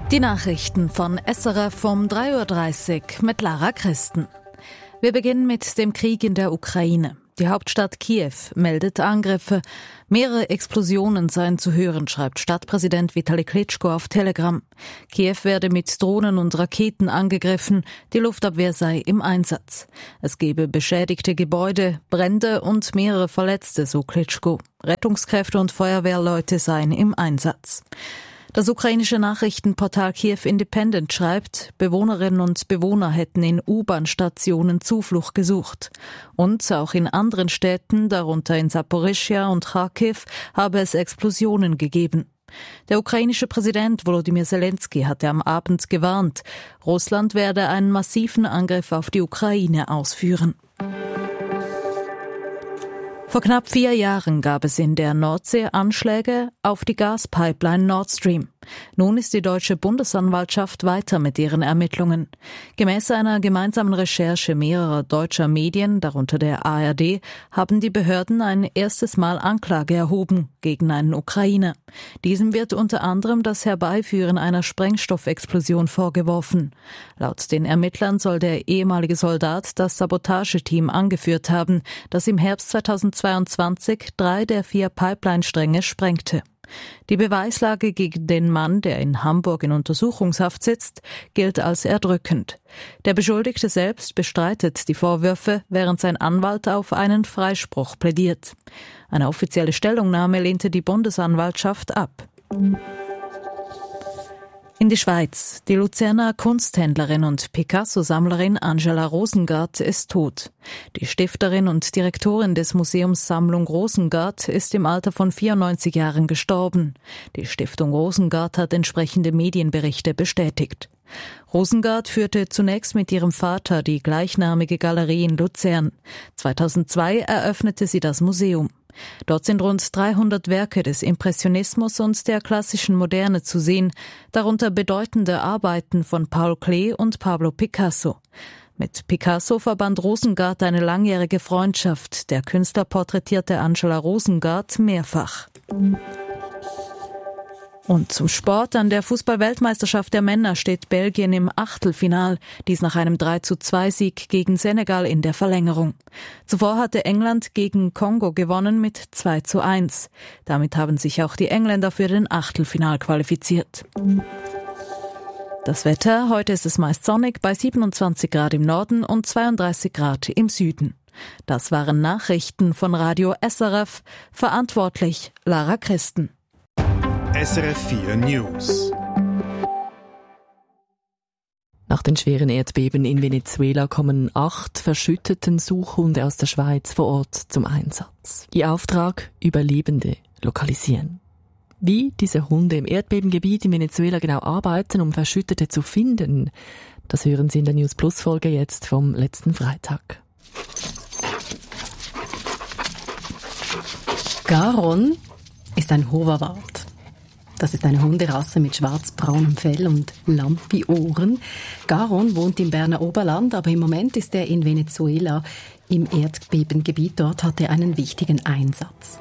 Die Nachrichten von SRF um 3.30 Uhr mit Lara Christen. Wir beginnen mit dem Krieg in der Ukraine. Die Hauptstadt Kiew meldet Angriffe. Mehrere Explosionen seien zu hören, schreibt Stadtpräsident Vitali Klitschko auf Telegram. Kiew werde mit Drohnen und Raketen angegriffen. Die Luftabwehr sei im Einsatz. Es gebe beschädigte Gebäude, Brände und mehrere Verletzte, so Klitschko. Rettungskräfte und Feuerwehrleute seien im Einsatz. Das ukrainische Nachrichtenportal Kiev Independent schreibt, Bewohnerinnen und Bewohner hätten in U-Bahn-Stationen Zuflucht gesucht. Und auch in anderen Städten, darunter in Saporischschja und Charkiw, habe es Explosionen gegeben. Der ukrainische Präsident Volodymyr Zelensky hatte am Abend gewarnt, Russland werde einen massiven Angriff auf die Ukraine ausführen. Vor knapp 4 Jahren gab es in der Nordsee Anschläge auf die Gaspipeline Nord Stream. Nun ist die deutsche Bundesanwaltschaft weiter mit ihren Ermittlungen. Gemäß einer gemeinsamen Recherche mehrerer deutscher Medien, darunter der ARD, haben die Behörden ein erstes Mal Anklage erhoben gegen einen Ukrainer. Diesem wird unter anderem das Herbeiführen einer Sprengstoffexplosion vorgeworfen. Laut den Ermittlern soll der ehemalige Soldat das Sabotageteam angeführt haben, das im Herbst 2022 3 der 4 Pipeline-Stränge sprengte. Die Beweislage gegen den Mann, der in Hamburg in Untersuchungshaft sitzt, gilt als erdrückend. Der Beschuldigte selbst bestreitet die Vorwürfe, während sein Anwalt auf einen Freispruch plädiert. Eine offizielle Stellungnahme lehnte die Bundesanwaltschaft ab. In die Schweiz. Die Luzerner Kunsthändlerin und Picasso-Sammlerin Angela Rosengart ist tot. Die Stifterin und Direktorin des Museums Sammlung Rosengart ist im Alter von 94 Jahren gestorben. Die Stiftung Rosengart hat entsprechende Medienberichte bestätigt. Rosengart führte zunächst mit ihrem Vater die gleichnamige Galerie in Luzern. 2002 eröffnete sie das Museum. Dort sind rund 300 Werke des Impressionismus und der klassischen Moderne zu sehen, darunter bedeutende Arbeiten von Paul Klee und Pablo Picasso. Mit Picasso verband Rosengart eine langjährige Freundschaft. Der Künstler porträtierte Angela Rosengart mehrfach. Und zum Sport. An der Fußball-Weltmeisterschaft der Männer steht Belgien im Achtelfinal, dies nach einem 3:2-Sieg gegen Senegal in der Verlängerung. Zuvor hatte England gegen Kongo gewonnen mit 2:1. Damit haben sich auch die Engländer für den Achtelfinal qualifiziert. Das Wetter, heute ist es meist sonnig bei 27 Grad im Norden und 32 Grad im Süden. Das waren Nachrichten von Radio SRF, verantwortlich Lara Christen. SRF 4 News. Nach den schweren Erdbeben in Venezuela kommen 8 verschütteten Suchhunde aus der Schweiz vor Ort zum Einsatz. Ihr Auftrag: Überlebende lokalisieren. Wie diese Hunde im Erdbebengebiet in Venezuela genau arbeiten, um Verschüttete zu finden, das hören Sie in der News Plus Folge jetzt vom letzten Freitag. Garon ist ein Hoverwart. Das ist eine Hunderasse mit schwarz-braunem Fell und Lampi-Ohren. Garon wohnt im Berner Oberland, aber im Moment ist er in Venezuela im Erdbebengebiet. Dort hat er einen wichtigen Einsatz.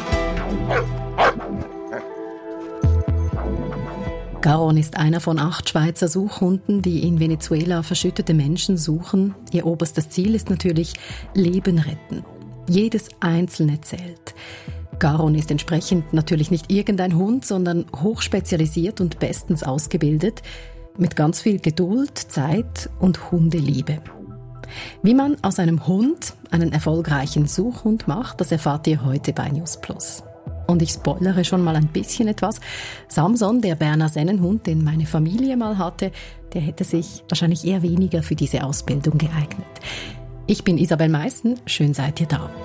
Garon ist einer von 8 Schweizer Suchhunden, die in Venezuela verschüttete Menschen suchen. Ihr oberstes Ziel ist natürlich Leben retten. Jedes einzelne zählt. Garon ist entsprechend natürlich nicht irgendein Hund, sondern hochspezialisiert und bestens ausgebildet, mit ganz viel Geduld, Zeit und Hundeliebe. Wie man aus einem Hund einen erfolgreichen Suchhund macht, das erfahrt ihr heute bei News Plus. Und ich spoilere schon mal ein bisschen etwas. Samson, der Berner Sennenhund, den meine Familie mal hatte, der hätte sich wahrscheinlich eher weniger für diese Ausbildung geeignet. Ich bin Isabel Meissen, schön seid ihr da.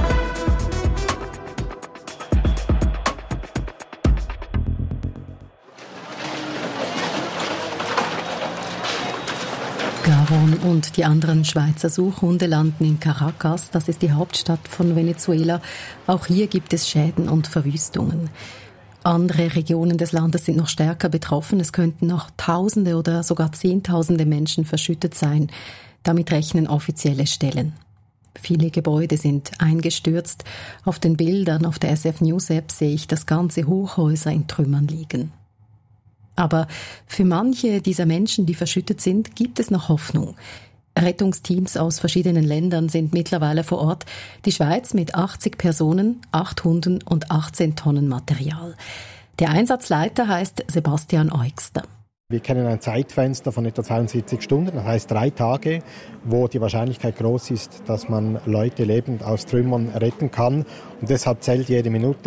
Garon und die anderen Schweizer Suchhunde landen in Caracas, das ist die Hauptstadt von Venezuela. Auch hier gibt es Schäden und Verwüstungen. Andere Regionen des Landes sind noch stärker betroffen. Es könnten noch Tausende oder sogar Zehntausende Menschen verschüttet sein. Damit rechnen offizielle Stellen. Viele Gebäude sind eingestürzt. Auf den Bildern auf der SF News App sehe ich, dass ganze Hochhäuser in Trümmern liegen. Aber für manche dieser Menschen, die verschüttet sind, gibt es noch Hoffnung. Rettungsteams aus verschiedenen Ländern sind mittlerweile vor Ort. Die Schweiz mit 80 Personen, 8 Hunden und 18 Tonnen Material. Der Einsatzleiter heißt Sebastian Eugster. Wir kennen ein Zeitfenster von etwa 72 Stunden, das heißt 3 Tage, wo die Wahrscheinlichkeit groß ist, dass man Leute lebend aus Trümmern retten kann. Und deshalb zählt jede Minute.